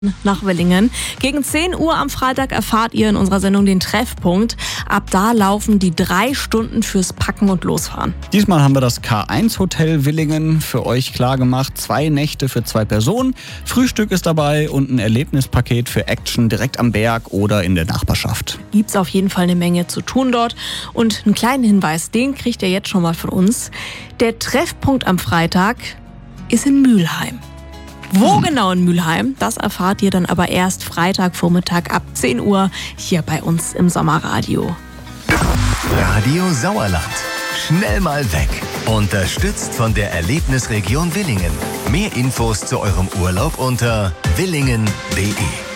nach Willingen. Gegen 10 Uhr am Freitag erfahrt ihr in unserer Sendung den Treffpunkt. Ab da laufen die 3 Stunden fürs Packen und Losfahren. Diesmal haben wir das K1 Hotel Willingen für euch klar gemacht. 2 Nächte für 2 Personen. Frühstück ist dabei und ein Erlebnispaket für Action direkt am Berg oder in der Nachbarschaft. Gibt's auf jeden Fall eine Menge zu tun dort. Und einen kleinen Hinweis, den kriegt ihr jetzt schon mal von uns. Der Treffpunkt am Freitag ist in Mülheim. Wo genau in Mülheim, das erfahrt ihr dann aber erst Freitagvormittag ab 10 Uhr hier bei uns im Sommerradio. Radio Sauerland. Schnell mal weg. Unterstützt von der Erlebnisregion Willingen. Mehr Infos zu eurem Urlaub unter willingen.de.